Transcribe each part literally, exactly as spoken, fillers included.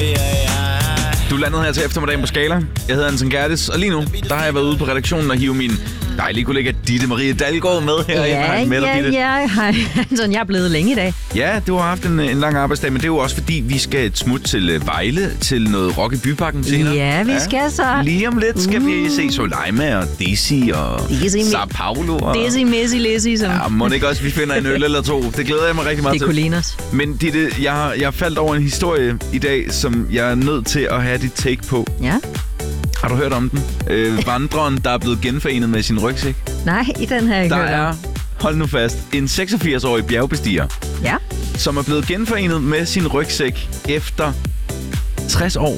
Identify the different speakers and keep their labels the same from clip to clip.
Speaker 1: Du landede her til eftermiddagen på Skala. Jeg hedder Anton Gertis, og lige nu, der har jeg været ude på redaktionen og hive min dejlige kollega Ditte Marie Dalgaard med her.
Speaker 2: Ja,
Speaker 1: med
Speaker 2: ja,
Speaker 1: dig,
Speaker 2: ja. Hej, Anton. Jeg er blevet længe i dag.
Speaker 1: Ja, du har haft en, en lang arbejdsdag, men det er jo også fordi, vi skal et smut til Vejle, til noget rock i byparken senere.
Speaker 2: Ja, vi ja. skal så.
Speaker 1: Lige om lidt skal uh. vi se Soleima og Desi og Sao Paulo. Og...
Speaker 2: Desi, Messi, Lessi. Som...
Speaker 1: Ja, må ikke også, vi finder en øl eller to. Det glæder jeg mig rigtig meget
Speaker 2: det
Speaker 1: til.
Speaker 2: Det kunne ligne os.
Speaker 1: Men Ditte, jeg, jeg faldt over en historie i dag, som jeg er nødt til at have dit take på.
Speaker 2: Ja.
Speaker 1: Har du hørt om den? Øh, vandreren, der er blevet genforenet med sin rygsæk.
Speaker 2: Nej, i den her ikke
Speaker 1: Der er, hold nu fast, en seksogfirs-årig bjergbestiger,
Speaker 2: ja.
Speaker 1: som er blevet genforenet med sin rygsæk efter tres år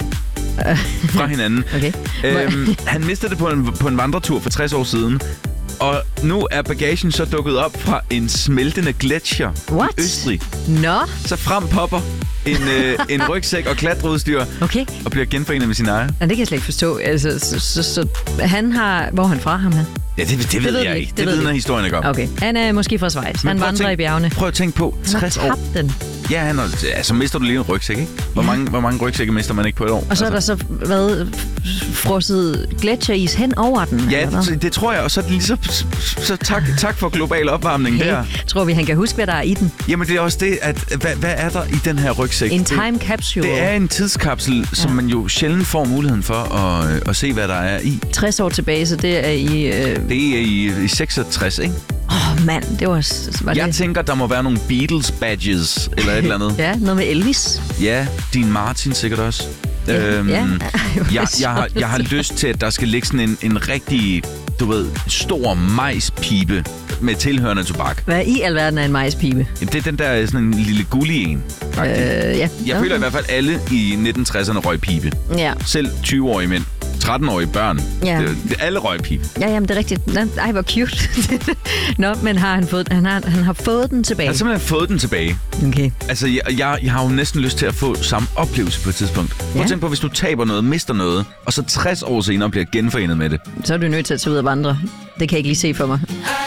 Speaker 1: fra hinanden.
Speaker 2: Okay.
Speaker 1: Øhm, han mistede det på en, på en vandretur for tres år siden. Og nu er bagagen så dukket op fra en smeltende gletsjer
Speaker 2: What?
Speaker 1: i Østrig.
Speaker 2: Nå.
Speaker 1: Så frem popper en, øh, en rygsæk og klatreudstyr
Speaker 2: okay.
Speaker 1: og bliver genforenet med sin ejer.
Speaker 2: Ja, det kan jeg slet ikke forstå. Altså, så, så, så han har... Hvor er han fra, ham her?
Speaker 1: Ja, det, det, det ved, ved jeg ikke. Det, det ved historien ikke om.
Speaker 2: Okay. Han er måske fra Schweiz. Han vandrer
Speaker 1: tænk,
Speaker 2: i bjergene.
Speaker 1: Prøv at tænke på tres år.
Speaker 2: Den.
Speaker 1: Ja, han er, ja, så mister du lige en rygsæk, ikke? Hvor, ja. mange, hvor mange rygsække mister man ikke på et år?
Speaker 2: Og så altså. er der så været frosset gletsjeris hen over den.
Speaker 1: Ja, det, det tror jeg. Og så er det lige så, så tak, tak for global opvarmning
Speaker 2: hey,
Speaker 1: der.
Speaker 2: Tror vi, han kan huske, hvad der er i den?
Speaker 1: Jamen, det er også det, at hvad, hvad er der i den her rygsæk?
Speaker 2: En time capsule.
Speaker 1: Det er en tidskapsel, ja. som man jo sjældent får muligheden for at, at se, hvad der er i.
Speaker 2: tres år tilbage, så det er i... Øh...
Speaker 1: Det er i, i seksogtres, ikke?
Speaker 2: Åh, oh, mand, det var... var
Speaker 1: jeg
Speaker 2: det...
Speaker 1: tænker, der må være nogle Beatles-badges, eller et eller andet.
Speaker 2: Ja, noget med Elvis.
Speaker 1: Ja, Dean Martin sikkert også.
Speaker 2: Ja,
Speaker 1: øhm,
Speaker 2: ja.
Speaker 1: jeg, jeg, har, jeg har lyst til, at der skal ligge sådan en, en rigtig, du ved, stor majspibe med tilhørende tobak.
Speaker 2: Hvad i alverden er en majspibe?
Speaker 1: Det er den der sådan en lille gullig en.
Speaker 2: Øh, ja.
Speaker 1: Jeg føler i hvert fald, alle i nitten tresserne røg pibe.
Speaker 2: Ja.
Speaker 1: Selv tyve-årige mænd. tretten-årige børn.
Speaker 2: Ja.
Speaker 1: Det, det, alle røg pibe.
Speaker 2: Ja, jamen det er rigtigt. Ej, hvor cute. Nå, men har han fået, han har, han har fået den tilbage?
Speaker 1: Han har simpelthen fået den tilbage.
Speaker 2: Okay.
Speaker 1: Altså, jeg, jeg, jeg har jo næsten lyst til at få samme oplevelse på et tidspunkt. Prøv at tænke på, hvis du taber noget, mister noget, og så tres år senere bliver genforenet med det.
Speaker 2: Så er du nødt til at tage ud og vandre. Det kan jeg ikke lige se for mig.